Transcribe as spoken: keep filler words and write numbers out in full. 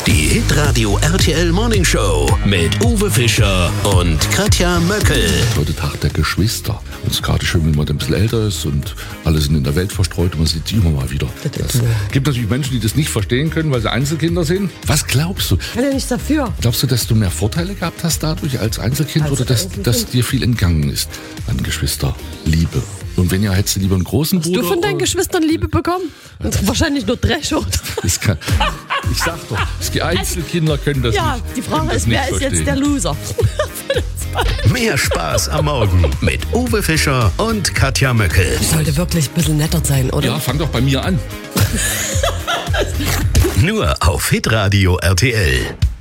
Die Hitradio R T L Morning Show mit Uwe Fischer und Katja Möckel. Heute Tag der Geschwister. Und es ist gerade schön, wenn man ein bisschen älter ist und alle sind in der Welt verstreut und man sieht die immer mal wieder. Es gibt natürlich Menschen, die das nicht verstehen können, weil sie Einzelkinder sind. Was glaubst du? Ich kann ja nichts dafür. Glaubst du, dass du mehr Vorteile gehabt hast dadurch als Einzelkind Als oder dass, Einzelkind? dass dir viel entgangen ist an Geschwisterliebe? Und wenn ja, hättest du lieber einen großen Hast Bruder? du von deinen oder- Geschwistern Liebe bekommen? Und wahrscheinlich nur Dresch, oder? Das kann, ich sag doch, die Einzelkinder können das Ja, nicht. die können Frage das ist, nicht wer ist jetzt verstehen. der Loser? Mehr Spaß am Morgen mit Uwe Fischer und Katja Möckel. Sollte wirklich ein bisschen netter sein, oder? Ja, fang doch bei mir an. Nur auf Hitradio R T L.